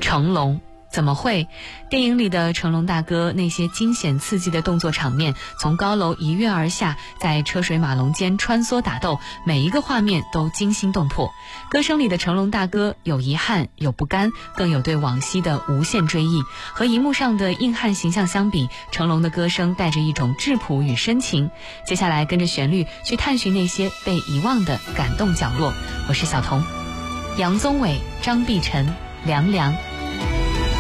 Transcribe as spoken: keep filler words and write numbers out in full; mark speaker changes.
Speaker 1: 成龙。怎么会？电影里的成龙大哥那些惊险刺激的动作场面，从高楼一跃而下，在车水马龙间穿梭打斗，每一个画面都惊心动魄。歌声里的成龙大哥有遗憾，有不甘，更有对往昔的无限追忆。和荧幕上的硬汉形象相比，成龙的歌声带着一种质朴与深情。接下来跟着旋律去探寻那些被遗忘的感动角落。我是小童。杨宗纬、张碧晨，凉凉。